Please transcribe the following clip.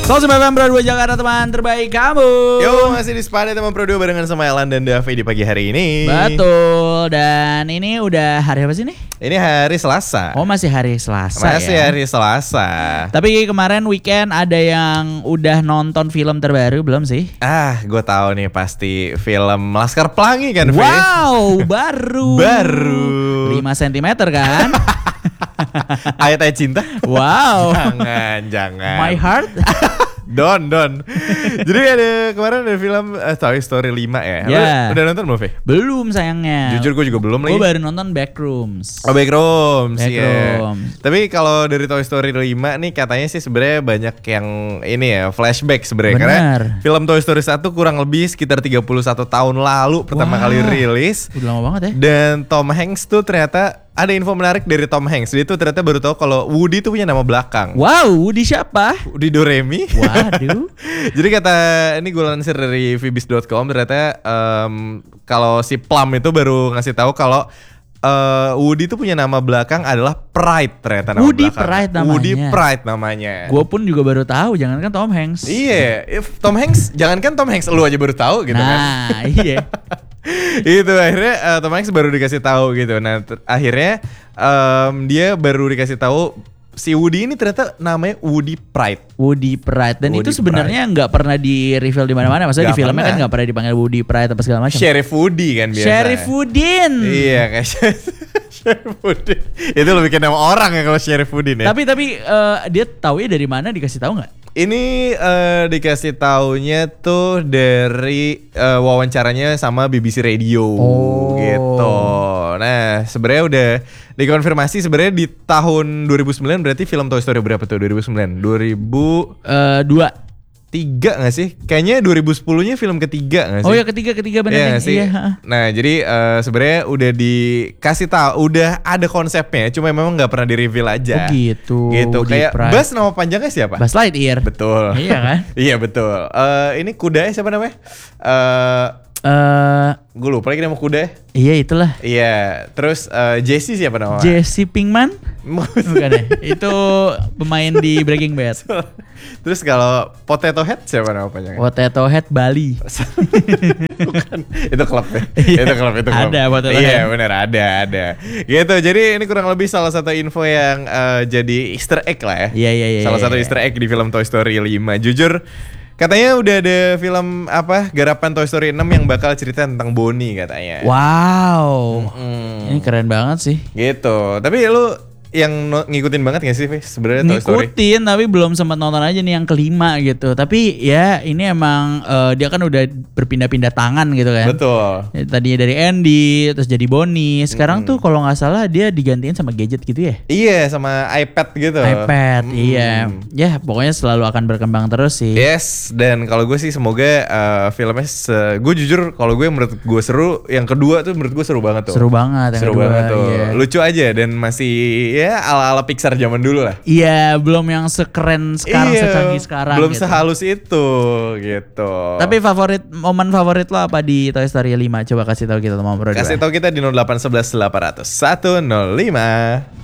109 Pro 2 Jakarta, teman terbaik kamu. Yo, masih di Spade teman Pro 2 barengan sama Elan dan Davi di pagi hari ini. Betul. Dan ini udah hari apa sih nih? Ini hari Selasa. Oh, masih hari Selasa. Masih ya? hari Selasa. Tapi kemarin weekend ada yang udah nonton film terbaru belum sih? Gue tahu nih pasti film Laskar Pelangi kan, Fe? Wow, baru. Baru 5 cm kan? Ayat-ayat cinta. Wow. Jangan. My heart. Don. Jadi kemarin ada film Toy Story 5 ya. Yeah. Udah nonton belum, Fe? Belum sayangnya. Jujur gue juga belum lagi. Gue baru nonton Backrooms. Oh, Backrooms. Backrooms. Tapi kalau dari Toy Story 5 nih katanya sih sebenarnya banyak yang ini ya, flashback sebenarnya. Karena film Toy Story 1 kurang lebih sekitar 31 tahun lalu pertama kali rilis. Udah lama banget ya. Dan Tom Hanks tuh ternyata ada info menarik dari Tom Hanks. Dia tuh ternyata baru tahu kalau Woody tuh punya nama belakang. Wow, Woody siapa? Woody Doremi. Waduh. Jadi kata ini gue lansir dari Vibis.com ternyata kalau si Plum itu baru ngasih tahu kalau Woody itu punya nama belakang adalah Pride ternyata nama Woody belakang. Pride namanya. Woody Pride namanya. Gue pun juga baru tahu, jangankan Tom Hanks. Iya, Tom Hanks, jangankan Tom Hanks, lu aja baru tahu gitu kan. Nah, iya. Itu akhirnya Tom Hanks baru dikasih tahu gitu. Nah, akhirnya dia baru dikasih tahu si Woody ini ternyata namanya Woody Pride. Woody Pride. Dan Woody itu sebenarnya nggak pernah di reveal di mana-mana. Maksudnya di filmnya kan nggak pernah dipanggil Woody Pride apa segala macam. Sheriff Woody kan biasa. Sheriff Woodin. Iya kayak Sheriff Woody. Itu lebih kayak nama orang ya kalau Sheriff Woody ya. Tapi dia tahu ya dari mana, dikasih tahu nggak? Ini dikasih taunya tuh dari wawancaranya sama BBC Radio gitu. Nah, sebenarnya udah dikonfirmasi sebenarnya di tahun 2009 berarti film Toy Story berapa tuh? 2009. 2 3 gak sih? Kayaknya 2010-nya film ketiga gak sih? Oh ya ketiga benar sih. Iya. Nah jadi sebenarnya udah dikasih tahu, udah ada konsepnya, cuma memang nggak pernah di reveal aja. Oh gitu. Kayak Buzz nama panjangnya siapa? Buzz Lightyear. Betul. Iya kan? Iya betul. Ini kudanya siapa namanya? Gue lupa lagi nama kuda. Iya itulah. Iya. Terus Jesse siapa namanya? Jesse Pinkman? Bukan ya? Itu pemain di Breaking Bad. Terus kalau Potato Head siapa nama panjangnya? Potato Head Bali. Bukan. Itu klub ya. Itu klub. Ada Potato Head. Iya benar ada. Gitu. Jadi ini kurang lebih salah satu info yang jadi Easter egg lah ya. Iya. Salah satu Easter egg di film Toy Story 5. Jujur katanya udah ada film garapan Toy Story 6 yang bakal cerita tentang Bonnie katanya. Wow. Ini keren banget sih. Gitu. Tapi lu yang ngikutin banget gak sih sebenarnya Toy Story? Ngikutin tapi belum sempat nonton aja nih yang kelima gitu. Tapi ya ini emang dia kan udah berpindah-pindah tangan gitu kan. Betul. Tadinya dari Andy terus jadi Bonnie. Sekarang tuh kalau nggak salah dia digantiin sama gadget gitu ya. Iya sama iPad gitu. iPad iya. Ya pokoknya selalu akan berkembang terus sih. Yes. Dan kalau gue sih semoga filmnya gue jujur kalau gue menurut gue seru. Yang kedua tuh menurut gue seru banget tuh. Seru banget yang kedua, tuh. Iya. Lucu aja dan masih ya ala-ala Pixar zaman dulu lah. Iya, belum yang sekeren sekarang, secanggih sekarang. Belum gitu. sehalus itu gitu. Tapi momen favorit lo apa di Toy Story 5? Coba kasih tahu kita teman bro. Kasih tahu kita di 0811 800 105.